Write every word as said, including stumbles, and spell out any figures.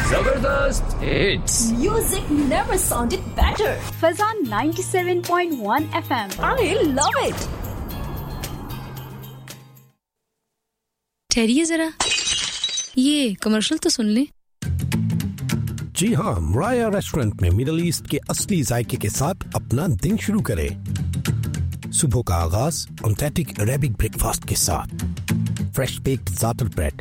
जबरदस्त hits. Music never sounded better. Fazan ninety-seven point one F M. I love it. ठहरिए जरा, ये commercial तो सुन ले। जी हाँ, मुराया रेस्टोरेंट में मिडिल ईस्ट के असली जायके के साथ अपना दिन शुरू करें। सुबह का आगाज ऑथेंटिक अरेबिक ब्रेकफास्ट के साथ, फ्रेश बेक्ड ज़ातर ब्रेड,